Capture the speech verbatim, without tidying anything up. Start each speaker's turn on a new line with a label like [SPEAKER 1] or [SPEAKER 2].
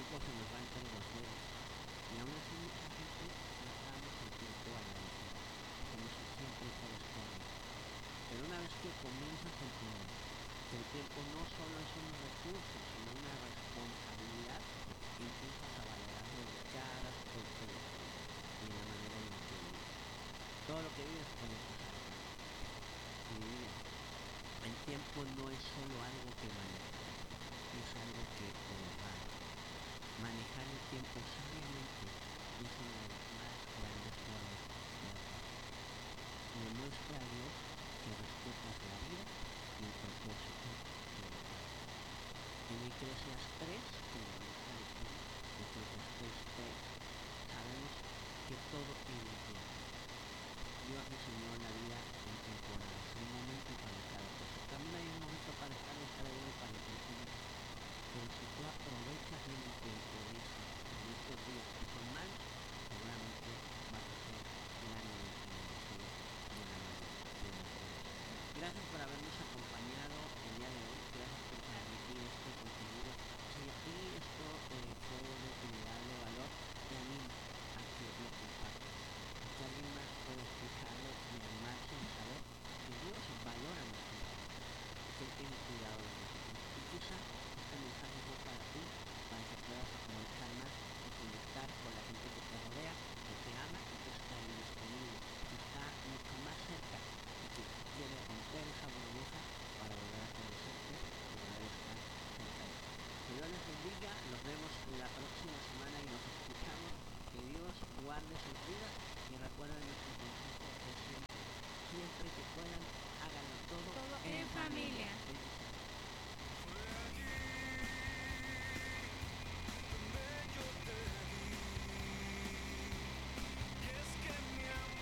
[SPEAKER 1] tiempo se nos va entre los dedos y aún así mucha gente no damos el tiempo a la ligera, como si siempre todo esté. Pero una vez que comienzas a entender que el tiempo no solo es un recurso, sino una responsabilidad, empiezas a valorarlo en cada aspecto de tu vida y en la manera en la que vives. Todo lo que vives puede pasar rápido. Y mira, el tiempo no es solo algo que manejar, es algo que honrar. Manejar el tiempo sabiamente es una de las más grandes pruebas de amor. Demuestra a Dios que respetas la vida y el propósito de la vida. En Eclesiastes tres, como vamos a decir, Eclesiastes tres, sabemos que todo tiene tiempo. Dios diseñó la vida en temporadas, hay un momento para cada cosa. También hay un momento para estar distraído y para el crecimiento. Pero si tú aprovechas bien el tiempo, dices, en estos días que son malos, seguramente vas a ser grande en el bendecido de la mano de nuestro Dios. Gracias por habernos acompañado el día de hoy, gracias por permitir este contenido. Si a ti esto eh, fue de utilidad, de valor, te animo a que lo compartas, a que alguien más pueda escucharlo y animarse a saber que Dios valora nuestro tiempo y que Él tiene cuidado de nosotros. Y quizá este mensaje fue para ti, para que puedas aprovechar más y conectar con la gente que te rodea, que te ama y que está ahí disponible, que está mucho más cerca y que quiere romper esa burbuja para volver a conocerte y volver a estar cerca de ti. Que Dios les bendiga, nos vemos la próxima semana y nos escuchamos. Que Dios guarde sus vidas y recuerden nuestro consejo de siempre. Siempre que puedan, háganlo